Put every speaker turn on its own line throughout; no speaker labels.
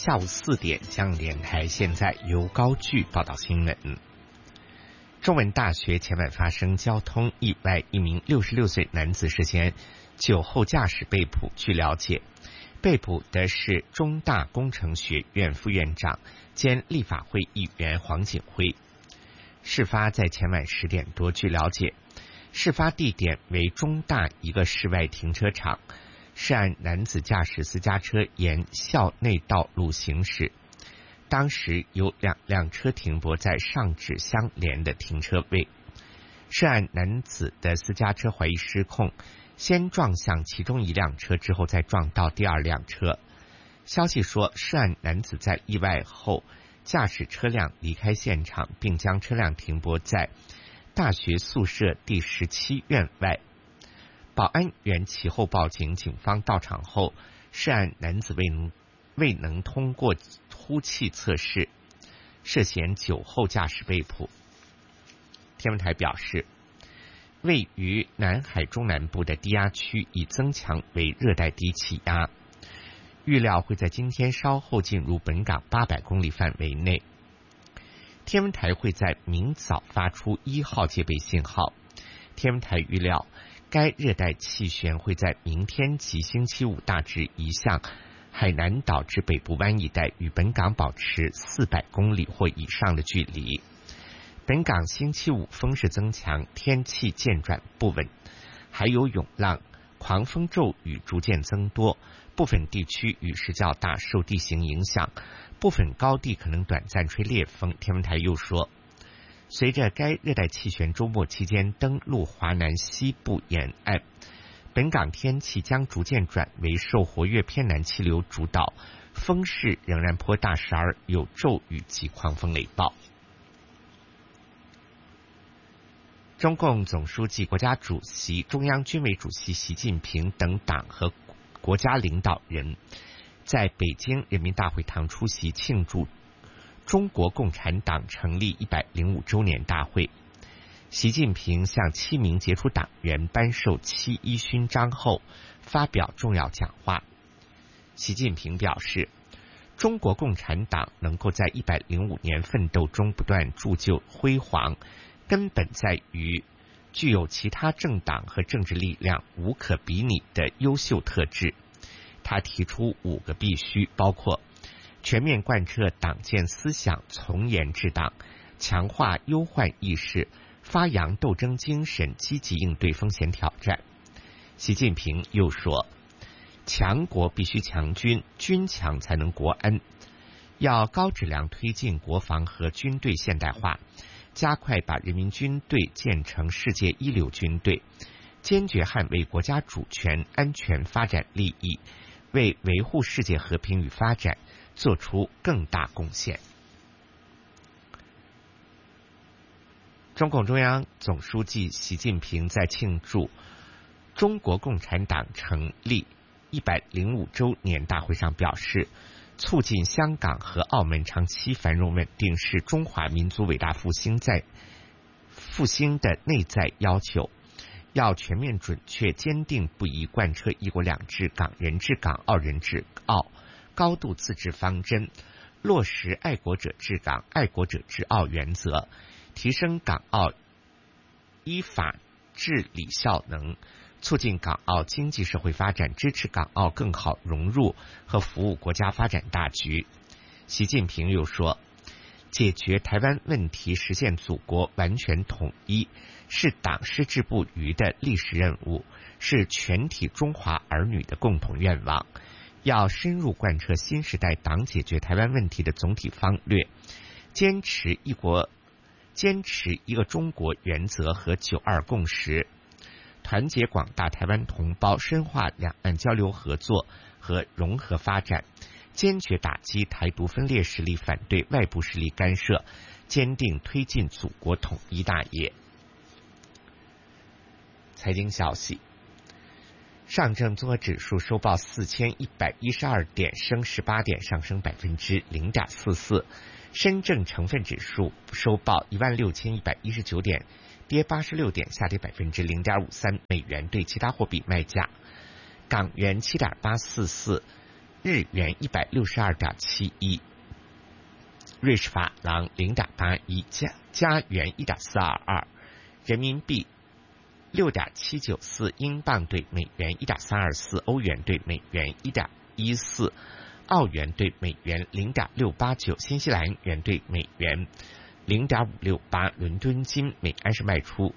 下午4点，江联台现在由高炬报道新闻。中文大学前晚发生交通意外，一名66岁男子涉嫌酒后驾驶被捕。据了解，被捕的是中大工程学院副院长兼立法会议员黄景辉。事发在前晚10点多。据了解，事发地点为中大一个室外停车场。涉案男子驾驶私家车沿校内道路行驶，当时有2辆车停泊在上址相连的停车位。涉案男子的私家车怀疑失控，先撞向其中一辆车，之后再撞到第2辆车。消息说，涉案男子在意外后驾驶车辆离开现场，并将车辆停泊在大学宿舍第17院外。保安员其后报警，警方到场后，涉案男子未能通过呼气测试，涉嫌酒后驾驶被捕。天文台表示，位于南海中南部的低压区已增强为热带低气压，预料会在今天稍后进入本港800公里范围内。天文台会在明早发出1号戒备信号。天文台预料，该热带气旋会在明天及星期五大致移向海南岛至北部湾一带，与本港保持400公里或以上的距离。本港星期五风势增强，天气渐转不稳，还有涌浪，狂风骤雨逐渐增多，部分地区雨势较大，受地形影响，部分高地可能短暂吹烈风。天文台又说，随着该热带气旋周末期间登陆华南西部沿岸，本港天气将逐渐转为受活跃偏南气流主导，风势仍然颇大，时而有骤雨及狂风雷暴。中共总书记、国家主席、中央军委主席习近平等党和国家领导人在北京人民大会堂出席庆祝中国共产党成立105周年大会。习近平向7名杰出党员颁授7一勋章后，发表重要讲话。习近平表示，中国共产党能够在105年奋斗中不断铸就辉煌，根本在于具有其他政党和政治力量无可比拟的优秀特质。他提出5个必须，包括全面贯彻党建思想，从严治党，强化忧患意识，发扬斗争精神，积极应对风险挑战。习近平又说，强国必须强军，军强才能国安，要高质量推进国防和军队现代化，加快把人民军队建成世界一流军队，坚决捍卫国家主权、安全、发展利益，为维护世界和平与发展做出更大贡献。中共中央总书记习近平在庆祝中国共产党成立105周年大会上表示，促进香港和澳门长期繁荣稳定是中华民族伟大复兴的内在要求，要全面准确坚定不移贯彻一国两制、港人治港、澳人治澳高度自治方针，落实爱国者治港、爱国者治澳原则，提升港澳依法治理效能，促进港澳经济社会发展，支持港澳更好融入和服务国家发展大局。习近平又说，解决台湾问题，实现祖国完全统一，是党矢志不渝的历史任务，是全体中华儿女的共同愿望。要深入贯彻新时代党解决台湾问题的总体方略，坚持一个中国原则和9·2共识，团结广大台湾同胞，深化两岸交流合作和融合发展，坚决打击台独分裂势力，反对外部势力干涉，坚定推进祖国统一大业。财经消息，上证综合指数收报4112点，升18点，上升0.44%。深证成分指数收报16119点，跌86点，下跌0.53%。美元对其他货币卖价：港元7.844， 日元162.71，瑞士法郎0.81，加元1.422，人民币6.794，英镑对美元1.324，欧元对美元1.14，澳元对美元0.689，新西兰元对美元0.568，伦敦金每安士卖出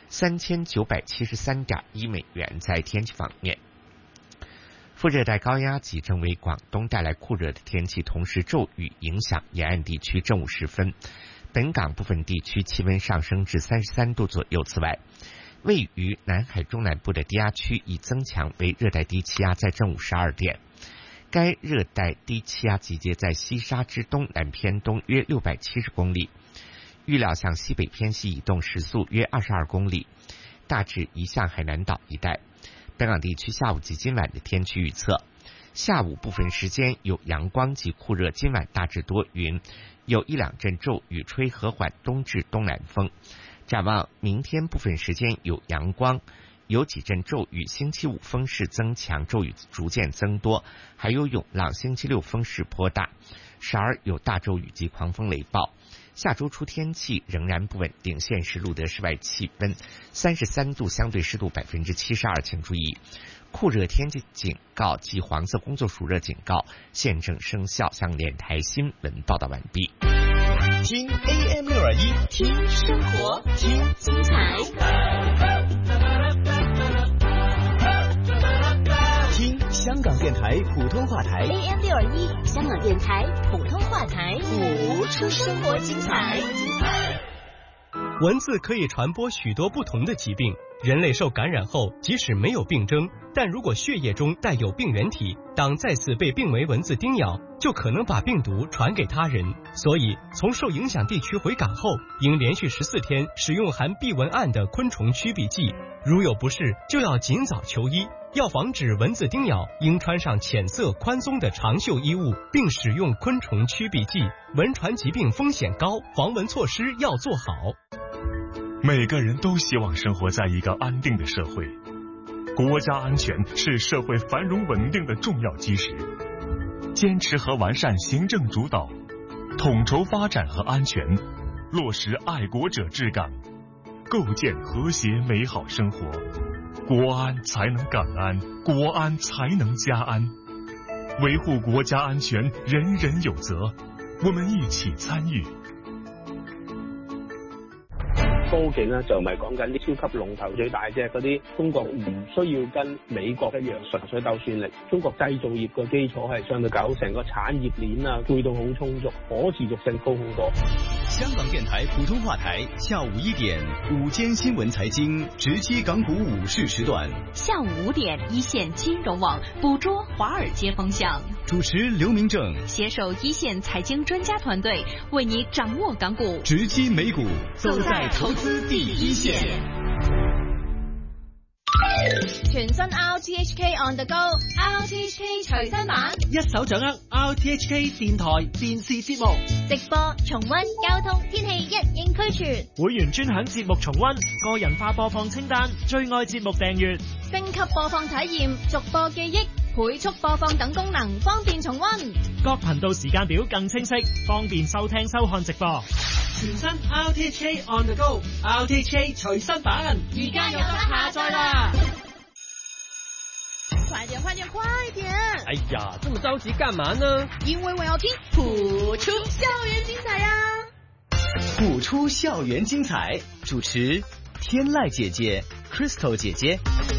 3973.1美元。在天气方面，副热带高压脊正为广东带来酷热的天气，同时骤雨影响沿岸地区。正午时分，本港部分地区气温上升至33度左右。此外，位于南海中南部的低压区已增强为热带低气压，在正午12点，该热带低气压集结在西沙之东南偏东约670公里，预料向西北偏西移动，时速约22公里，大致移向海南岛一带。本港地区下午及今晚的天气预测：下午部分时间有阳光及酷热，今晚大致多云，有一两阵骤雨，吹和缓东至东南风。展望明天部分时间有阳光，有几阵骤雨，星期五风势增强，骤雨逐渐增多，还有涌浪。星期六风势颇大，时而有大骤雨及狂风雷暴。下周初天气仍然不稳定，现时录得室外气温33度，相对湿度72%，请注意酷热天气警告及黄色工作暑热警告现正生效。向电台新闻报道完毕。
听 AM621，听生活，听精彩，听香港电台普通话台
AM621，香港电台普通话台，
谱出生活精彩。
蚊子可以传播许多不同的疾病，人类受感染后，即使没有病征，但如果血液中带有病原体，当再次被病媒蚊子叮咬，就可能把病毒传给他人。所以，从受影响地区回港后，应连续14天使用含避蚊胺的昆虫驱避剂，如有不适，就要尽早求医。要防止蚊子叮咬，应穿上浅色宽松的长袖衣物，并使用昆虫驱避剂。蚊传疾病风险高，防蚊措施要做好。
每个人都希望生活在一个安定的社会，国家安全是社会繁荣稳定的重要基石。坚持和完善行政主导，统筹发展和安全，落实爱国者治港，构建和谐美好生活。国安才能港安，国安才能家安。维护國家安全，人人有責，我們一起參與。
科技咧就唔係講緊啲超級龍頭最大隻嗰啲，中國唔需要跟美國一樣純粹鬥算力。中國製造業個基礎係相對夠，成個產業鏈啊配套好充足，可持續性高好多。
香港電台普通話台下午1點午間新聞財經直擊港股午市時段，
下午5點一線金融網捕捉華爾街風向，
主持劉明正，
攜手一線財經專家團隊，為你掌握港股，
直擊美股，走在投資第一線。
全新 RTHK On The Go，RTHK 隨身版，
一手掌握 RTHK 電台電視節目
直播、重溫、交通、天氣一應俱全。
會員專享節目重溫、個人化播放清單、最愛節目訂閱、
升級播放體驗、逐播記憶、倍速播放等功能，方便重溫。
各頻道時間表更清晰，方便收聽收看直播。全新 RTHK On The Go，RTHK 隨身版，
而家有得下載啦！
快點，快點，快點！
哎呀，這麼着急幹嘛呢？
因為我要聽譜出校園精彩呀！
譜出校園精彩，主持天籟姐姐、Crystal 姐姐。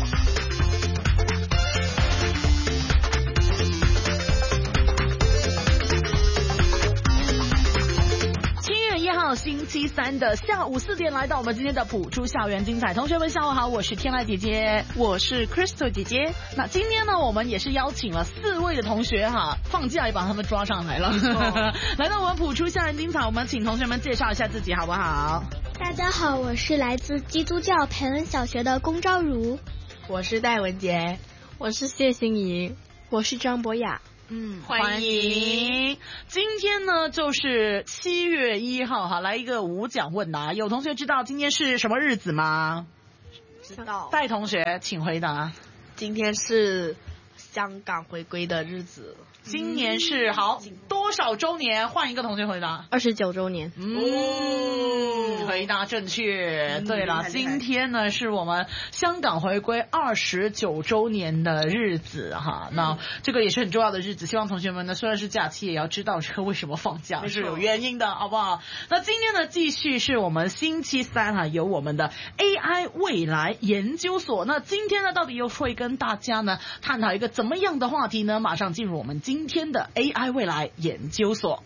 星期三的下午4點來到我們今天的譜出校園精彩，同學們下午好，我是天籟姐姐，我是 Crystal 姐姐。那今天呢，我們也是邀請了4位的同學哈，放假也把他們抓上來了，來到我們譜出校園精彩，我們請同學們介紹一下自己好不好？
大家好，我是來自基督教培恩小學的龔昭如，
我是戴文杰，
我是謝欣怡，
我是張博雅。
歡迎！今天呢就是7月1號哈，來一個5講問答。有同學知道今天是什麼日子嗎？
知道。
戴同學請回答。
今天是
香港回归的日子。
今年是好多少周年？换一个同学回答。
29周年。
回答正确。对了，今天呢是我们香港回归29周年的日子哈。那这个也是很重要的日子，希望同学们呢虽然是假期，也要知道这个为什么放假是有原因的，好不好？那今天呢继续是我们星期三哈，有我们的 AI 未来研究所。那今天呢到底又会跟大家呢探讨一个怎么样的话题呢？马上进入我们今天的 AI 未来研究所。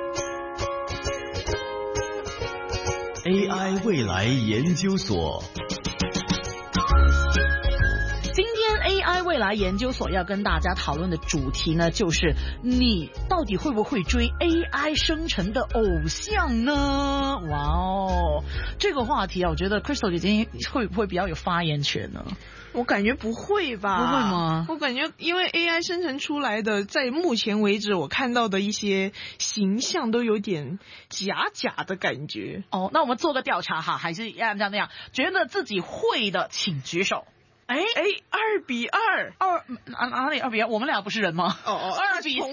AI 未来研究所。
今天 AI 未来研究所要跟大家讨论的主题呢，就是你到底会不会追 AI 生成的偶像呢？哇哦，这个话题啊，我觉得 Crystal 姐姐会不会比较有发言权呢？
我感觉不会吧？
不会吗？
我感觉因为 AI 生成出来的，在目前为止我看到的一些形象都有点假的感觉。
哦，那我们做个调查哈，还是按照那样，觉得自己会的请举手。哎
，2比2，
哪里2比2？我们俩不是人吗？2比4。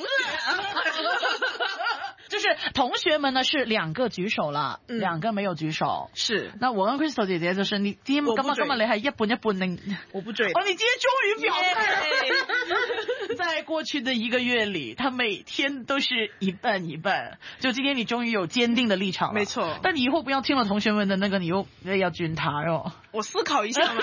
就是同学们呢是2个举手了，2个没有举手。
是，
那我跟 Crystal 姐姐就是你今天今日你係一半一半定？
我不追。
哦，你今天終於表態了。在過去的1個月裡，他每天都是一半一半。就今天你終於有堅定的立場了。
沒錯。
但你以後不要聽了同學們的那個，你又要轉台哦。
我思考一下嘛。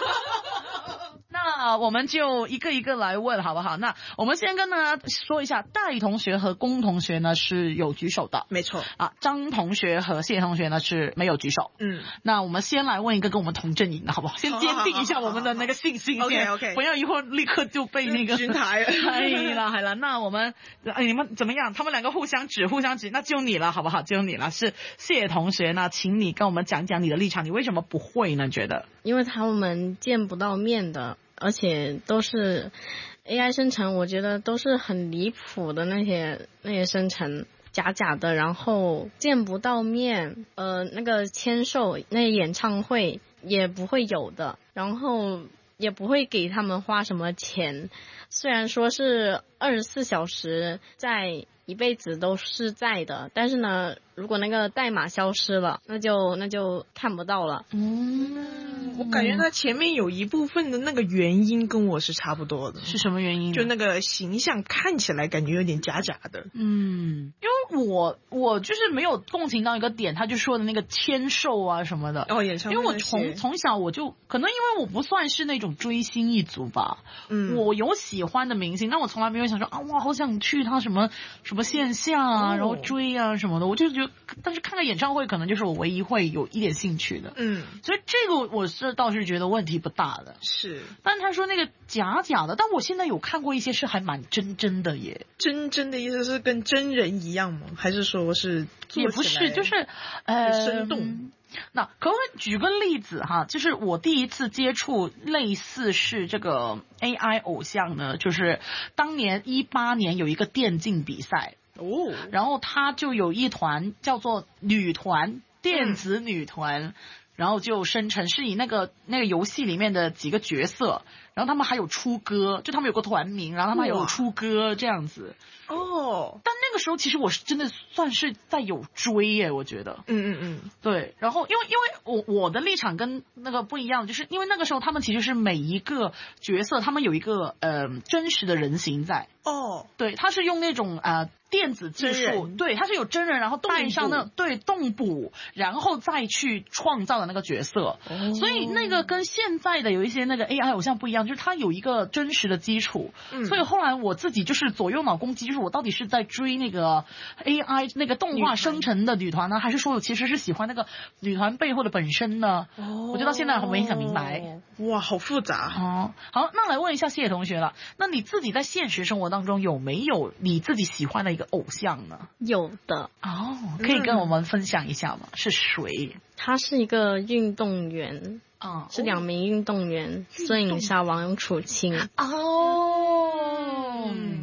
那我們就一個一個來問好不好？那我們先跟大家說一下，戴同學和龔同學呢是有舉手的，
沒錯
啊。張同學和謝同學呢是沒有舉手。那我們先來問一個跟我們同陣營的好不好？先堅定一下我們的那個信心先。
OK，
不要一會兒立刻就被那個
軍台。
係啦。那我們你們怎麼樣？他們兩個互相指，那就你了好不好？就你了。是謝同學呢，請你跟我們講講你的立場，你為什麼不會呢？覺得
因為他們見不到面的，而且都是 AI 生成，我覺得都是很離譜的那些生成，假的，然後見不到面，那個簽售那個演唱會也不會有的，然後也不會給他們花什麼錢，雖然說是24小時在一輩子都是在的，但是呢如果那個代碼消失了，那就看不到了。
我感覺他前面有一部分的那個原因跟我是差不多的。
是什麼原因？
就那個形象看起來感覺有點假的。
因為我就是沒有共情到一個點，他就說的那個簽售啊什麼的。
演唱會。
因為我從小我就可能因為我不算是那種追星一族吧。我有喜歡的明星，但我從來沒有想說啊，哇，好想去他什麼線下啊，然後追啊什麼的，我就覺得，但是看個演唱會可能就是我唯一會有一點興趣的。所以這個我是倒是覺得問題不大的。
是。但
他說那個假的，但我現在有看過一些是還蠻真的耶。
真的意思是跟真人一樣嗎？還是說是做起來
也不是，就是
生動。
那可不可以舉個例子哈？就是我第一次接觸類似是這個 AI 偶像呢，就是當年18年有一個電競比賽。然後他就有一團叫做女團，電子女團，然後就生成是以那個遊戲裡面的幾個角色，然後他們還有出歌，就他們有個團名，然後他們還有出歌這樣子。但那個時候其實我是真的算是在有追耶，我覺得。對，然後因為我的立場跟那個不一樣，就是因為那個時候他們其實是每一個角色他們有一個真實的人形在。對，他是用那種電子技術，對，它是有真人，然後帶上那對動捕，然後再去創造的那個角色。所以那個跟現在的有一些那個 AI 偶像不一樣，就是它有一個真實的基礎。所以後來我自己就是左右腦攻擊，就是我到底是在追那個 AI 那個動畫生成的女團呢，還是說我其實是喜歡那個女團背後的本身呢？我就到現在還沒想明白。
哇，好複雜。
好，那來問一下謝同學了，那你自己在現實生活當中有沒有你自己喜歡的一個偶像呢？
有的。
可以跟我們分享一下嗎？是誰？
他是一個運動員。是2名運動員，孫穎莎、王楚欽。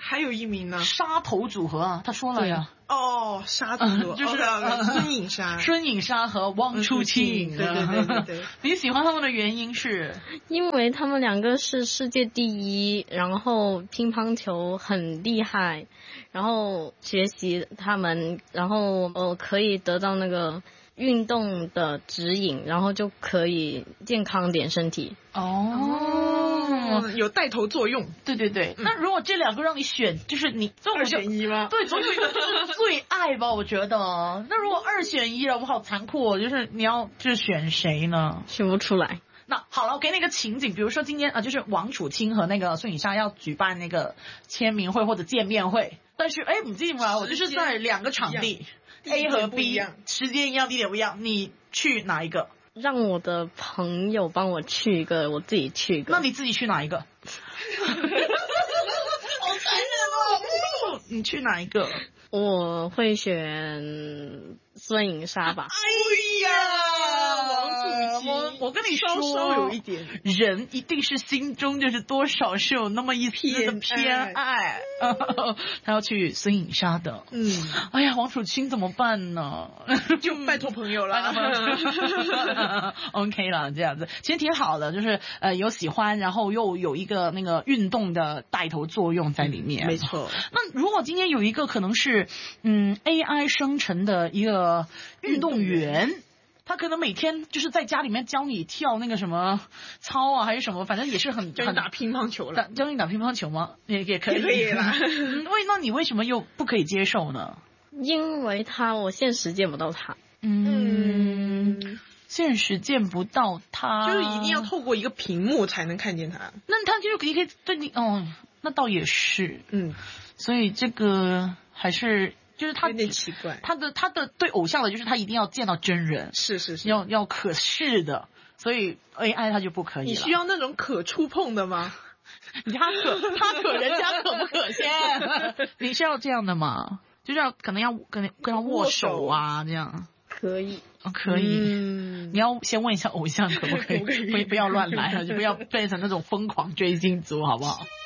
还有一名呢，
沙头组合啊，他说了呀。
哦，沙组合
就是
孙颖莎、
孙颖莎和汪初清。
对。
你喜欢他们的原因是？
因为他们两个是世界第一，然后乒乓球很厉害，然后学习他们，然后可以得到那个运动的指引，然后就可以健康点身体。
有带头作用。
对。那如果这两个让你选，就是你
2选1吗？
对，总有一个就是最爱吧，我觉得。那如果2选1了，我好残酷，就是你要就是选谁呢？
选不出来。
那好了，我给你一个情景，比如说今天就是王楚钦和那个孙颖莎要举办那个签名会或者见面会，但是你记不来，我就是在2个场地 A 和 B， 时间一样，地点不一样，你去哪一个？
让我的朋友帮我去一个，我自己去一个。
那你自己去哪一个？好残忍哦！你去哪一个？
我会选孙颖莎吧。
哎呀，王楚钦，我跟你说，
稍有一点，
人一定是心中就是多少是有那么一丝的偏爱。他要去孙颖莎的。哎呀，王楚钦怎么办呢？
就拜托朋友了。
OK 了，这样子其实挺好的，就是有喜欢，然后又有一个那个运动的带头作用在里面。
没错。
那如果今天有一个可能是AI 生成的一个运动员，他可能每天就是在家里面教你跳那个什么操啊，还是什么，反正也是很
打乒乓球了。
教你打乒乓球吗？也可以
啦。
那你为什么又不可以接受呢？
因为我现实见不到他。
现实见不到他，
就是一定要透过一个屏幕才能看见他。
那他就可以对你那倒也是。所以这个还是。就是他
有点奇怪，
他的对偶像的就是他一定要见到真人，
是
要可视的，所以 AI 他就不可以了。
你需要那种可触碰的吗？
他可人家可不可先？你是要这样的吗？就是可能要跟他握手啊，这样
可以。
可以。你要先问一下偶像可不可以，不要乱来了，就不要变成那种疯狂追星族，好不好？